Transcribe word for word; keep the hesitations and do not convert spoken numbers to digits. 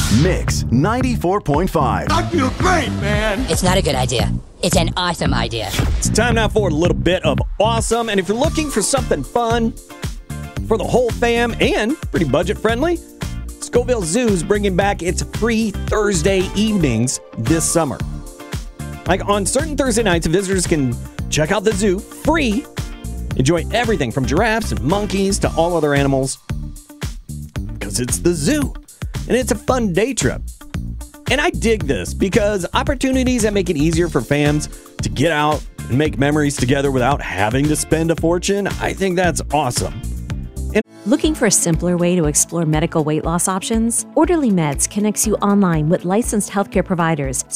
Mix ninety-four point five. I feel great, man. It's not a good idea. It's an awesome idea. It's time now for a little bit of awesome. And if you're looking for something fun for the whole fam and pretty budget friendly, Scoville Zoo's bringing back its free Thursday evenings this summer. Like on certain Thursday nights, visitors can check out the zoo free. Enjoy everything from giraffes and monkeys to all other animals. Because it's the zoo. And it's a fun day trip. And I dig this because opportunities that make it easier for fams to get out and make memories together without having to spend a fortune, I think that's awesome. And looking for a simpler way to explore medical weight loss options? Orderly Meds connects you online with licensed healthcare providers